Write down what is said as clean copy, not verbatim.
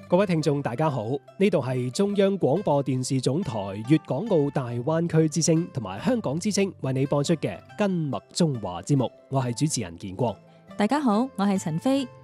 各位聽眾大家好，呢度係中央廣播電視總台粵港澳大灣區之聲同埋香港之聲為你播出嘅《跟麥中華》節目，我係主持人建光。 大家好，我係陳飛。